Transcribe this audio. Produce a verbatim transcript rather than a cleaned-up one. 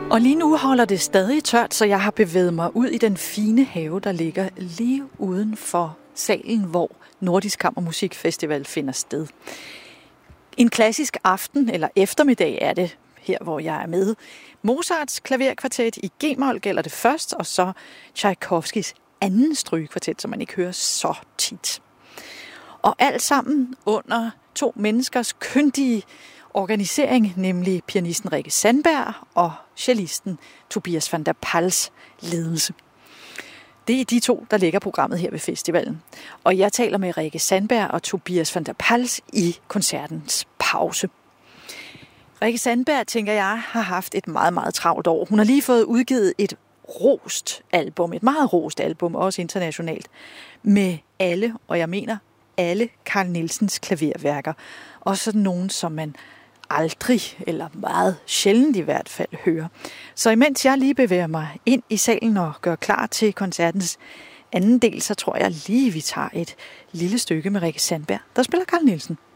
Og lige nu holder det stadig tørt, så jeg har bevæget mig ud i den fine have, der ligger lige uden for salen, hvor Nordisk Kammermusikfestival finder sted. En klassisk aften eller eftermiddag er det her, hvor jeg er med. Mozarts klaverkvartet i G-mol gælder det først, og så Tchaikovskis anden strygekvartet, som man ikke hører så tit. Og alt sammen under to menneskers kyndige organisering, nemlig pianisten Rikke Sandberg og cellisten Tobias van der Pals ledelse. Det er de to, der lægger programmet her ved festivalen. Og jeg taler med Rikke Sandberg og Tobias van der Pals i koncertens pause. Rikke Sandberg, tænker jeg, har haft et meget, meget travlt år. Hun har lige fået udgivet et rost album, et meget rost album, også internationalt, med alle, og jeg mener alle Carl Nielsens klaverværker. Og sådan nogen, som man aldrig, eller meget sjældent i hvert fald, hører. Så imens jeg lige bevæger mig ind i salen og gør klar til koncertens anden del, så tror jeg lige, vi tager et lille stykke med Rikke Sandberg, der spiller Carl Nielsen.